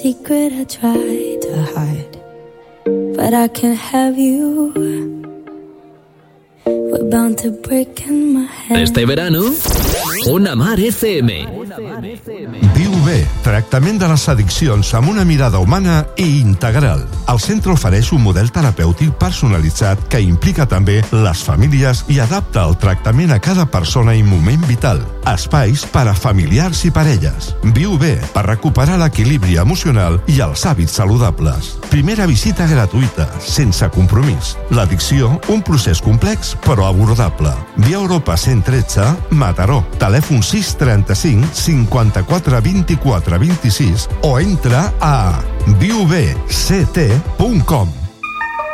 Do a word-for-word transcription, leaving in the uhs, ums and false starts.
Secret I try to hide, but I can't have you. We're bound to break in my head. Este verano, Ona Mar F M. Viu bé, tractament de les addiccions amb una mirada humana i integral. El centre ofereix un model terapèutic personalitzat que implica també les famílies i adapta el tractament a cada persona i moment vital. Espais per a familiars i parelles. Viu bé per recuperar l'equilibri emocional i els hàbits saludables. Primera visita gratuïta, sense compromís. L'addicció, un procés complex però abordable. Via Europa cent tretze, Mataró. Telèfon sis trenta-cinc cinquanta-quatre vint-i-quatre vint-i-sis o entra a viu bé c t punt com.